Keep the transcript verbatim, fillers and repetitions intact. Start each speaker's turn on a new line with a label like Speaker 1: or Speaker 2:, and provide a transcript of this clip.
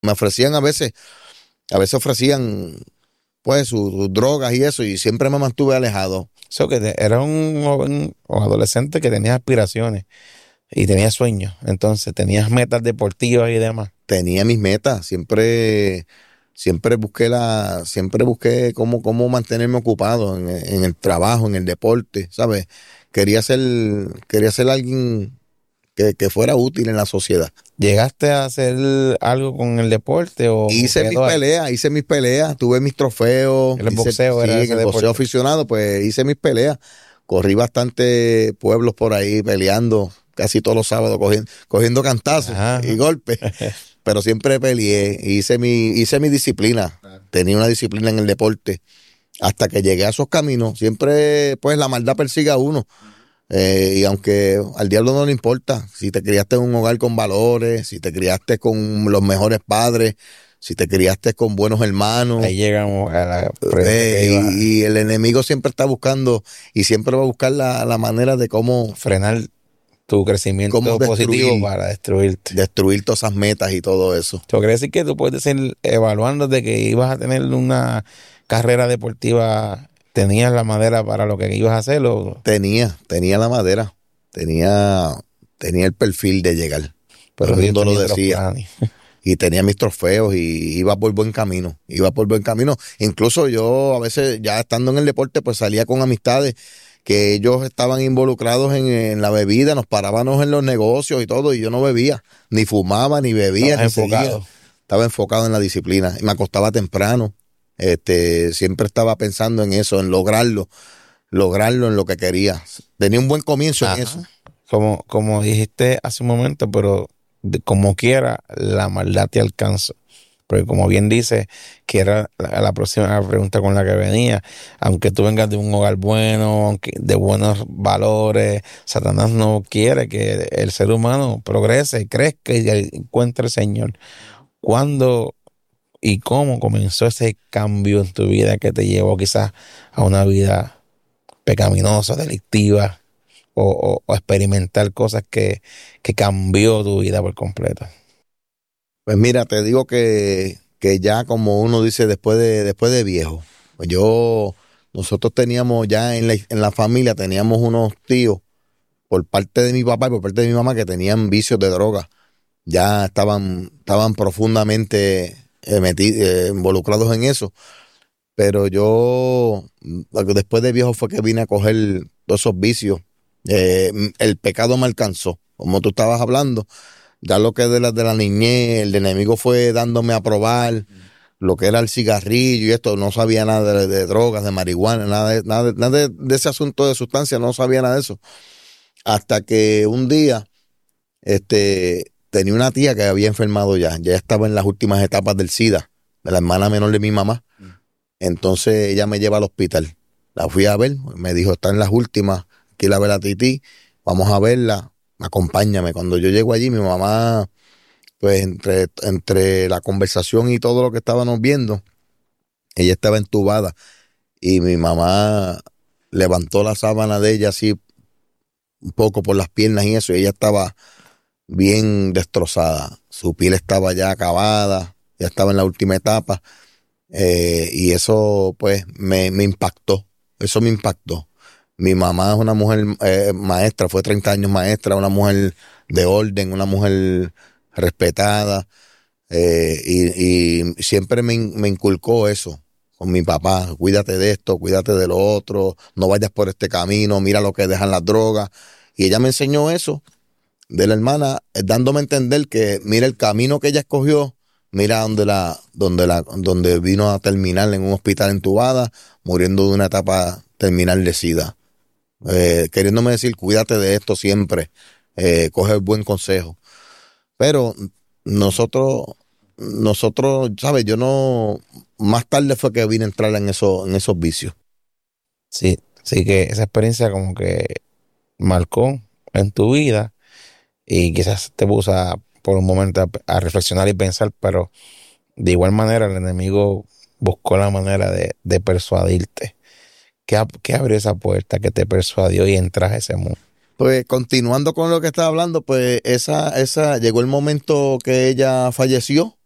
Speaker 1: Me ofrecían a veces, a veces ofrecían pues sus, sus drogas y eso, y siempre me mantuve alejado.
Speaker 2: Eso que te- era un joven o adolescente que tenía aspiraciones y tenía sueños. Entonces tenías metas deportivas y demás.
Speaker 1: Tenía mis metas, siempre, siempre busqué la, siempre busqué cómo, cómo mantenerme ocupado en, en el trabajo, en el deporte, ¿sabes? Quería ser, quería ser alguien que, que fuera útil en la sociedad.
Speaker 2: ¿Llegaste a hacer algo con el deporte o
Speaker 1: Hice mis
Speaker 2: quedó ahí?
Speaker 1: peleas, hice mis peleas, tuve mis trofeos,
Speaker 2: El
Speaker 1: hice,
Speaker 2: boxeo
Speaker 1: sí,
Speaker 2: era
Speaker 1: en
Speaker 2: ese
Speaker 1: el boxeo
Speaker 2: deporte.
Speaker 1: aficionado, pues hice mis peleas. Corrí bastante pueblos por ahí peleando, casi todos los sábados cogiendo, cogiendo cantazos
Speaker 2: Ajá,
Speaker 1: y
Speaker 2: ajá.
Speaker 1: golpes, pero siempre peleé, hice mi, hice mi disciplina, tenía una disciplina en el deporte, hasta que llegué a esos caminos, siempre pues la maldad persigue a uno. Eh, y aunque al diablo no le importa, si te criaste en un hogar con valores, si te criaste con los mejores padres, si te criaste con buenos hermanos,
Speaker 2: Ahí llegamos a la pregunta
Speaker 1: eh,
Speaker 2: que iba a
Speaker 1: y, y el enemigo siempre está buscando y siempre va a buscar la, la manera de cómo,
Speaker 2: frenar tu
Speaker 1: cómo
Speaker 2: crecimiento positivo
Speaker 1: destruir,
Speaker 2: para destruirte.
Speaker 1: destruir todas esas metas y todo eso.
Speaker 2: Eso quiere decir que tú puedes ir evaluando de que ibas a tener una carrera deportiva, tenías la madera para lo que ibas a hacer. O,
Speaker 1: Tenía, tenía la madera, tenía, tenía el perfil de llegar. Todo
Speaker 2: pero
Speaker 1: el
Speaker 2: Dios
Speaker 1: mundo lo
Speaker 2: tenía otros
Speaker 1: decía.
Speaker 2: planes.
Speaker 1: Y tenía mis trofeos y iba por buen camino, iba por buen camino. Incluso yo a veces ya estando en el deporte pues salía con amistades que ellos estaban involucrados en, en la bebida, nos parábamos en los negocios y todo y yo no bebía, ni fumaba, ni bebía,
Speaker 2: Estabas
Speaker 1: ni seguía.
Speaker 2: enfocado.
Speaker 1: Estaba enfocado en la disciplina y me acostaba temprano, este, siempre estaba pensando en eso, en lograrlo, lograrlo en lo que quería. Tenía un buen comienzo en eso.
Speaker 2: Ajá. Como, como dijiste hace un momento, pero de- como quiera, la maldad te alcanza. Porque como bien dice, que era la, la próxima pregunta con la que venía, aunque tú vengas de un hogar bueno, aunque de buenos valores, Satanás no quiere que el ser humano progrese, crezca y encuentre al Señor. ¿Cuándo y cómo comenzó ese cambio en tu vida que te llevó quizás a una vida pecaminosa, delictiva, o, o- o experimentar cosas que, que cambió tu vida por completo?
Speaker 1: Pues mira, te digo que, que ya como uno dice después de, después de viejo, pues yo, nosotros teníamos ya en la, en la familia, teníamos unos tíos por parte de mi papá y por parte de mi mamá que tenían vicios de droga. Ya estaban, estaban profundamente eh, meti- eh, involucrados en eso. Pero yo, lo que después de viejo fue que vine a coger todos esos vicios. Eh, el pecado me alcanzó, como tú estabas hablando. Ya lo que de la, de la niñez, el enemigo fue dándome a probar lo que era el cigarrillo y esto, no sabía nada de, de drogas, de marihuana, nada, de, nada, de, nada de, de ese asunto de sustancia, no sabía nada de eso. Hasta que un día, este, tenía una tía que había enfermado ya, ya estaba en las últimas etapas del SIDA, de la hermana menor de mi mamá. Entonces ella me lleva al hospital. La fui a ver, me dijo, está en las últimas, aquí la ver a Titi, vamos a verla, acompáñame. Cuando yo llego allí, mi mamá, pues entre, entre la conversación y todo lo que estábamos viendo, ella estaba entubada y mi mamá levantó la sábana de ella así un poco por las piernas y eso, y ella estaba bien destrozada. Su piel estaba ya acabada, ya estaba en la última etapa, eh, y eso pues me, me impactó, eso me impactó. Mi mamá es una mujer eh, maestra, fue treinta años maestra, una mujer de orden, una mujer respetada, eh, y, y siempre me, in- me inculcó eso con mi papá: cuídate de esto, cuídate de lo otro, no vayas por este camino, mira lo que dejan las drogas. Y ella me enseñó eso de la hermana, eh, dándome a entender que mira el camino que ella escogió, mira donde la, donde la, donde vino a terminar en un hospital entubada, muriendo de una etapa terminal de SIDA. Eh, queriéndome decir, cuídate de esto siempre, eh, coge el buen consejo. Pero nosotros, nosotros, ¿sabes? Yo no, más tarde fue que vine a entrar en eso, en esos vicios.
Speaker 2: Sí, sí que esa experiencia como que marcó en tu vida y quizás te puso a- por un momento a, a reflexionar y pensar, pero de igual manera el enemigo buscó la manera de, de persuadirte. ¿Qué, ab- qué abrió esa puerta que te persuadió y entras a ese mundo?
Speaker 1: Pues continuando con lo que estaba hablando, pues esa, esa, llegó el momento que ella falleció.